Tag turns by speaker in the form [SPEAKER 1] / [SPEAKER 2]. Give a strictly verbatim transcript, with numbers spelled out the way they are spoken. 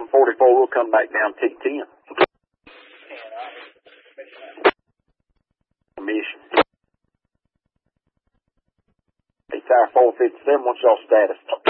[SPEAKER 1] seven forty-four, we'll come back down T ten. Mission. Hey, Tower four fifty-seven, what's y'all status?